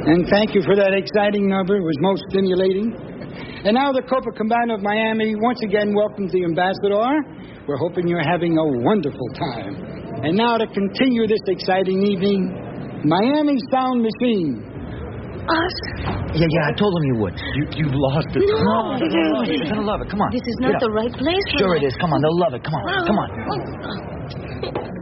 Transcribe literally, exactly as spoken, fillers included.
And thank you for that exciting number. It was most stimulating. And now the Copacabana of Miami once again welcomes the ambassador. We're hoping you're having a wonderful time. And now to continue this exciting evening, Miami Sound Machine. Us? Yeah, yeah, I told him you would. You, you've lost it. No. No, they're gonna love it. They're gonna love it. Come on. This is not the right place for Sure that. it is. Come on, they'll love it. Come on, come on. Oh.